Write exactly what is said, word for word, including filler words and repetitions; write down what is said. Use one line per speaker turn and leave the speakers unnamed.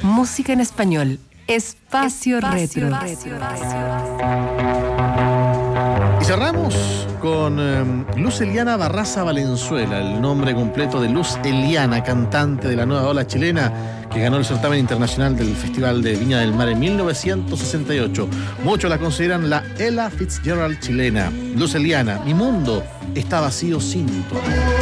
Música en español. Espacio, Espacio Retro. Retro.
Y cerramos con eh, Luz Eliana Barraza Valenzuela, el nombre completo de Luz Eliana, cantante de la nueva ola chilena, que ganó el certamen internacional del Festival de Viña del Mar en mil novecientos sesenta y ocho. Muchos la consideran la Ella Fitzgerald chilena. Luz Eliana, mi mundo está vacío sin tu amor.